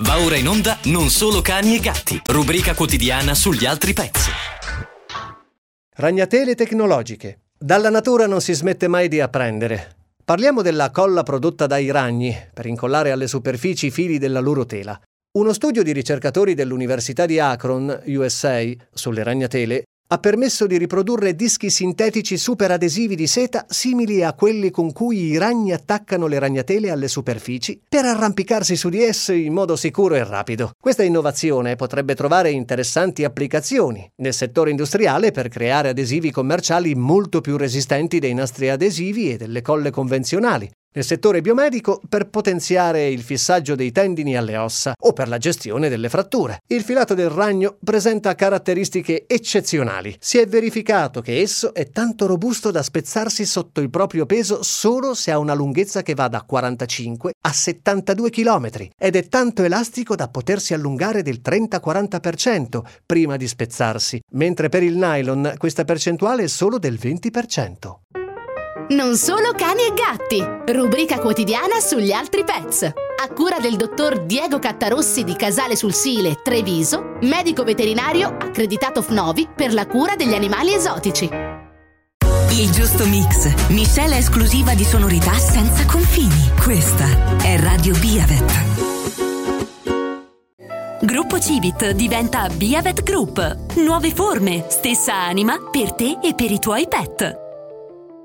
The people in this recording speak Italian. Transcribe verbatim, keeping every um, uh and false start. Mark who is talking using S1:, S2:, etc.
S1: Va ora in onda Non solo cani e gatti, rubrica quotidiana sugli altri pets.
S2: Ragnatele tecnologiche. Dalla natura non si smette mai di apprendere. Parliamo della colla prodotta dai ragni per incollare alle superfici i fili della loro tela. Uno studio di ricercatori dell'Università di Akron, U S A, sulle ragnatele ha permesso di riprodurre dischi sintetici superadesivi di seta simili a quelli con cui i ragni attaccano le ragnatele alle superfici per arrampicarsi su di esse in modo sicuro e rapido. Questa innovazione potrebbe trovare interessanti applicazioni nel settore industriale per creare adesivi commerciali molto più resistenti dei nastri adesivi e delle colle convenzionali, nel settore biomedico per potenziare il fissaggio dei tendini alle ossa o per la gestione delle fratture. Il filato del ragno presenta caratteristiche eccezionali. Si è verificato che esso è tanto robusto da spezzarsi sotto il proprio peso solo se ha una lunghezza che va da quarantacinque a settantadue chilometri ed è tanto elastico da potersi allungare del trenta-quaranta per cento prima di spezzarsi, mentre per il nylon questa percentuale è solo del venti per cento.
S3: Non solo cani e gatti, rubrica quotidiana sugli altri pets. A cura del dottor Diego Cattarossi di Casale sul Sile, Treviso, medico veterinario accreditato F N O V I per la cura degli animali esotici.
S4: Il giusto mix, miscela esclusiva di sonorità senza confini. Questa è Radio Biavet. Gruppo Civit diventa Biavet Group. Nuove forme, stessa anima per te e per i tuoi pet.